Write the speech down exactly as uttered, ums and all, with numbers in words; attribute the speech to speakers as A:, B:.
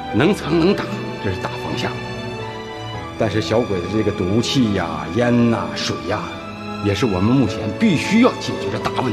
A: 能藏能打，这是大方向。但是小鬼子这个毒气呀、烟呐、水呀，也是我们目前必须要解决的大问题。